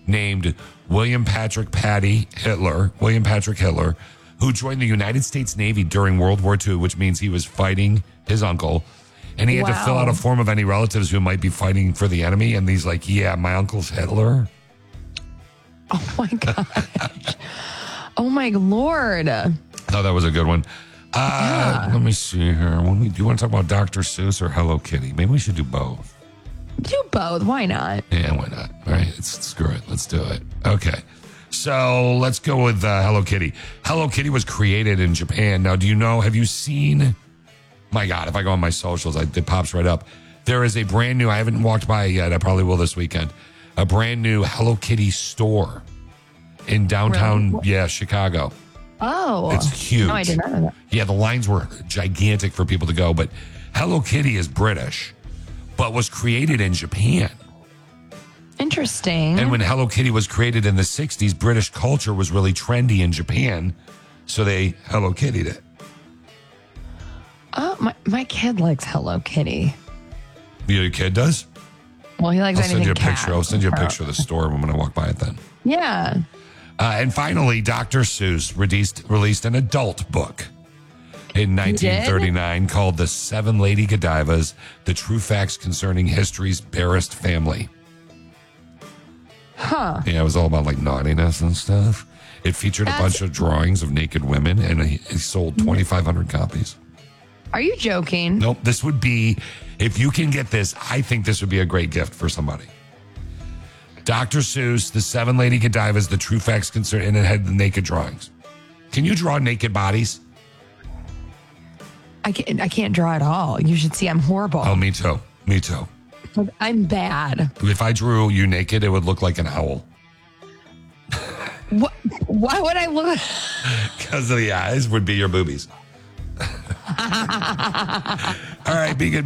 named William Patrick Hitler, who joined the United States Navy during World War II, which means he was fighting his uncle. And he had to fill out a form of any relatives who might be fighting for the enemy. And he's like, yeah, my uncle's Hitler. Oh, my gosh. Oh, my Lord. I thought that was a good one. Let me see here. Do you want to talk about Dr. Seuss or Hello Kitty? Maybe we should do both. Do both. Why not? Yeah, why not? All right, screw it. Let's do it. Okay. So let's go with Hello Kitty. Hello Kitty was created in Japan. Now, have you seen, my God, if I go on my socials, it pops right up. There is a brand new, I haven't walked by it yet, I probably will this weekend, a brand new Hello Kitty store in downtown, Chicago. Oh. It's huge. No, I did not know that. Yeah, the lines were gigantic for people to go, but Hello Kitty is British, but was created in Japan. Interesting. And when Hello Kitty was created in the 60s, British culture was really trendy in Japan, so they Hello Kitty'd it. Oh, my kid likes Hello Kitty. Your kid does? Well, he likes anything cat. I'll send you a picture of the store when I walk by it then. Yeah. And finally, Dr. Seuss released an adult book in 1939 called The Seven Lady Godivas, The True Facts Concerning History's Barest Family. Huh. Yeah, it was all about like naughtiness and stuff. It featured a bunch of drawings of naked women, and he sold 2,500 copies. Are you joking? Nope. This would be, if you can get this, I think this would be a great gift for somebody. Dr. Seuss, The Seven Lady Godivas, The True Facts Concerning, and it had the naked drawings. Can you draw naked bodies? I can't draw at all. You should see I'm horrible. Oh, me too. Me too. I'm bad. If I drew you naked, it would look like an owl. What? Why would I look? Because of the eyes would be your boobies. All right, be good.